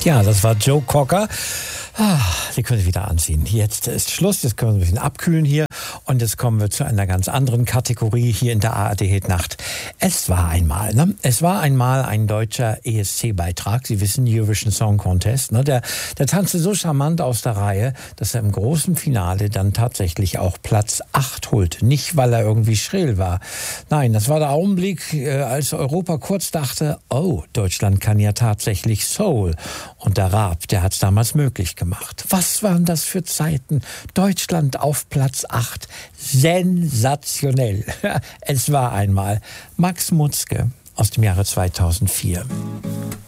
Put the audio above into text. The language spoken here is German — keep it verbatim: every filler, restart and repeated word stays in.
Ja, das war Joe Cocker. Ah, die können Sie wieder anziehen. Jetzt ist Schluss, jetzt können wir ein bisschen abkühlen hier. Und jetzt kommen wir zu einer ganz anderen Kategorie hier in der A R D Hit Nacht. Es war einmal, ne? Es war einmal ein deutscher E S C-Beitrag. Sie wissen, Eurovision Song Contest. Ne? Der, der tanzte so charmant aus der Reihe, dass er im großen Finale dann tatsächlich auch Platz acht holte. Nicht, weil er irgendwie schrill war. Nein, das war der Augenblick, äh, als Europa kurz dachte, oh, Deutschland kann ja tatsächlich Soul. Und der Raab, der hat es damals möglich gemacht. Was waren das für Zeiten? Deutschland auf Platz acht. Sensationell. Es war einmal Max Mutzke aus dem Jahre zweitausendvier.